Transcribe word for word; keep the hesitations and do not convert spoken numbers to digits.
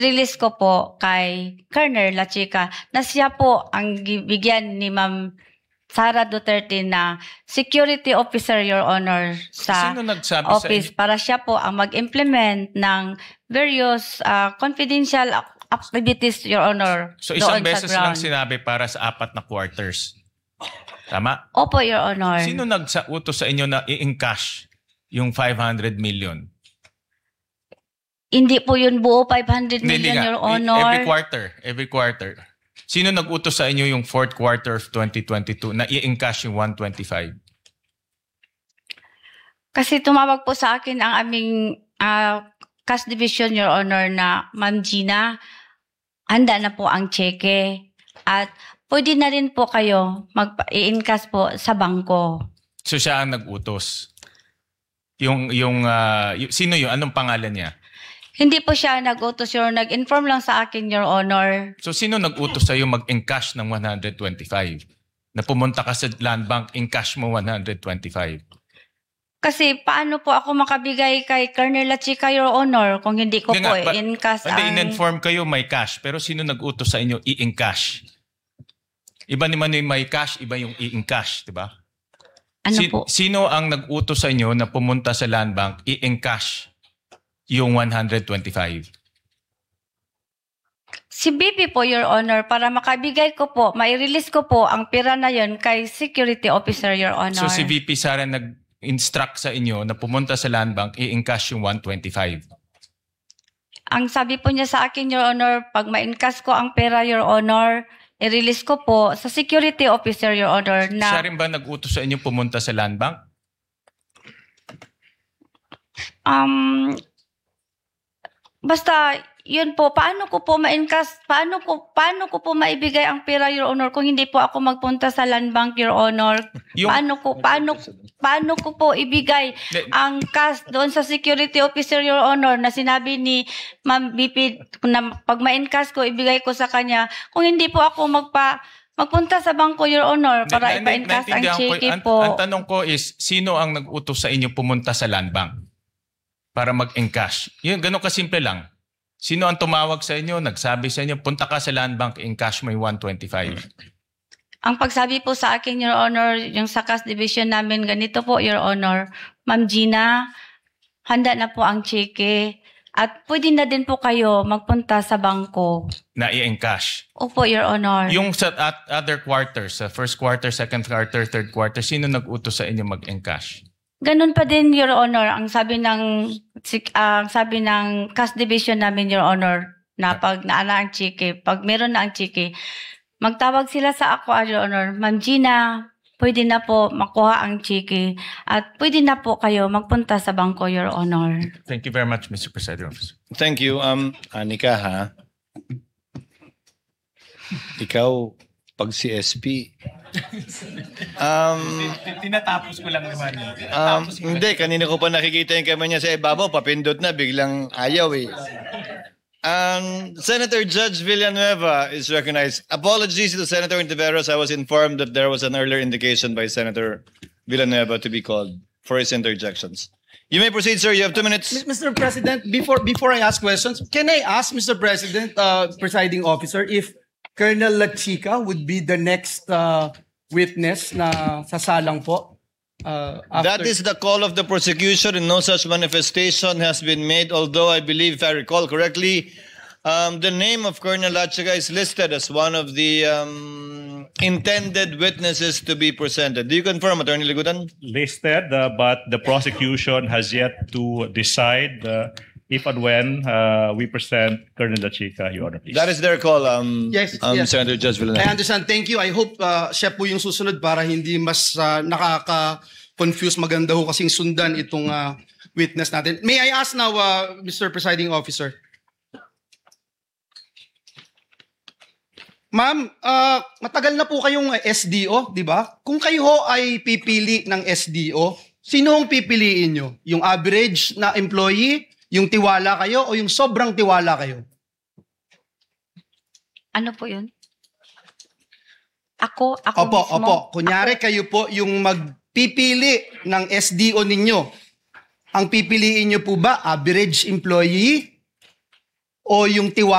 release ko po kay Colonel La Chica na siya po ang bigyan ni Ma'am Sara Duterte na security officer, Your Honor, sa Sino nagsabi office sa inyo? para siya po ang mag-implement ng various uh, confidential activities, Your Honor. So isang doon beses sa lang ground. sinabi para sa apat na quarters. Tama? Opo, Your Honor. Sino nagsa-utos sa inyo na i-encash yung five hundred million? Hindi po yun buo five hundred Hindi, million, nga. Your Honor. Every quarter. Every quarter. Sino nag-utos sa inyo yung fourth quarter of twenty twenty-two na i-encash yung one twenty-five? Kasi tumawag po sa akin ang aming uh, cash division, Your Honor, na Ma'am Gina, handa na po ang cheque. At pwede na rin po kayo mag-i-encash po sa bangko. So siya ang nag-utos. Yung, yung, uh, yung, sino yun? Anong pangalan niya? Hindi po siya nag-utos, Your Honor. Nag-inform lang sa akin, Your Honor. So sino nag-utos sa'yo mag-encash ng one hundred twenty-five? Na pumunta ka sa land bank, encash mo one hundred twenty-five? Kasi paano po ako makabigay kay Colonel La Chica, Your Honor, kung hindi ko Hindi po nga, ba- i-encash Hindi, ang... in-inform kayo may cash, pero sino nag-utos sa inyo i-encash? Iba naman yung may cash, iba yung i-encash, di ba? Ano Si- po? Sino ang nag-utos sa inyo na pumunta sa land bank, i-encash yung one hundred twenty-five? Si B P po, Your Honor, para makabigay ko po, mai-release ko po ang pera na yon kay security officer, Your Honor. So si V P Sara nag-instruct sa inyo na pumunta sa land bank, i-encash yung one twenty-five. Ang sabi po niya sa akin, Your Honor, pag ma-encash ko ang pera, Your Honor, i-release ko po sa security officer, Your Honor, na... Siya rin ba nag-utos sa inyo pumunta sa land bank? Um, basta, yun po, paano ko po ma-encash, paano ko, paano ko po maibigay ang pera, Your Honor, kung hindi po ako magpunta sa land bank, Your Honor? Yung- Paano ko, paano, paano ko po ibigay Le- ang cash doon sa security officer, Your Honor, na sinabi ni Ma'am B P na pag ma-encash ko, ibigay ko sa kanya. Kung hindi po ako magpa, magpunta sa bangko, Your Honor, para Na- na- ipa-encash ang naintindihan ko- cheque ang, po. ang tanong ko is, sino ang nag-utos sa inyo pumunta sa land bank para mag-encash? Yun, ganun kasimple lang. Sino ang tumawag sa inyo, nagsabi sa inyo, punta ka sa land bank, encash mo yung one twenty-five? Ang pagsabi po sa akin, Your Honor, yung sa cash division namin, ganito po, Your Honor, Ma'am Gina, handa na po ang cheque. At pwede na din po kayo magpunta sa bangko. Na i-encash. Opo, Your Honor. Yung sa at other quarters, sa first quarter, second quarter, third quarter, sino nag-utos sa inyo mag-encash? Ganun pa din, Your Honor, ang sabi ng sik- ah, ang sabi ng cash division namin, Your Honor, na pag naana ang cheque, pag meron na ang cheque, magtawag sila sa ako, Your Honor, Ma'am Gina, pwede na po makuha ang cheque at pwede na po kayo magpunta sa bangko, Your Honor. Thank you very much, Mister Presiding Officer. Thank you. Um, Anika, ha? Ikaw, pag si S P, um, Tinatapos ko lang naman. um, hindi, kanina ko pa nakikita yung kamay niya sa ibabaw, papindot na, biglang ayaw eh. Um, Senator Judge Villanueva is recognized. Apologies to Senator Intiveros. I was informed that there was an earlier indication by Senator Villanueva to be called for his interjections. You may proceed, sir. You have two minutes. Mister President, before before I ask questions, can I ask Mister President, uh, presiding officer, if Colonel La Chica would be the next uh, witness na sasalang po? Uh, That after- is the call of the prosecution, and no such manifestation has been made. Although I believe, if I recall correctly, um, the name of Colonel Lachiga is listed as one of the um, intended witnesses to be presented. Do you confirm, Attorney Ligudan? listed, uh, but the prosecution has yet to decide uh, if and when uh, we present Colonel La Chica, Your Honor, please. That is their call, um, Yes, um, yes. Senator Judge I Villanueva. understand. Thank you. I hope uh, siya po yung susunod para hindi mas uh, nakaka-confuse. Maganda ho kasing sundan itong uh, witness natin. May I ask now, uh, Mister Presiding Officer? Ma'am, uh, matagal na po kayong S D O, di ba? Kung kayo ho ay pipili ng S D O, sino ang pipiliin nyo? Yung average na employee, yung tiwala kayo, o yung sobrang tiwala kayo? Ano po yun? Ako, ako Opo, mismo. opo. Kunyari kayo po yung magpipili ng S D O ninyo. Ang pipiliin nyo po ba, average employee, o yung tiwala